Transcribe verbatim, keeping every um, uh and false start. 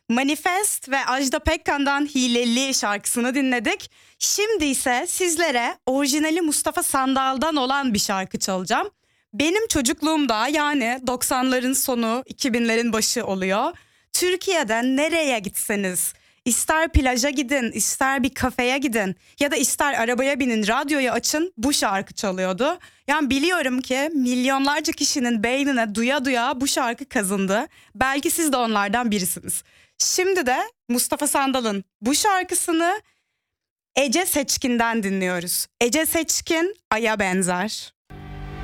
Manifest ve Ajda Pekkan'dan Hileli şarkısını dinledik. Şimdi ise sizlere orijinali Mustafa Sandal'dan olan bir şarkı çalacağım. Benim çocukluğumda, yani doksanların sonu iki binlerin başı oluyor. Türkiye'den nereye gitseniz, ister plaja gidin, ister bir kafeye gidin ya da ister arabaya binin, radyoyu açın, bu şarkı çalıyordu. Yani biliyorum ki milyonlarca kişinin beynine duya duya bu şarkı kazındı. Belki siz de onlardan birisiniz. Şimdi de Mustafa Sandal'ın bu şarkısını Ece Seçkin'den dinliyoruz. Ece Seçkin, Ay'a benzer.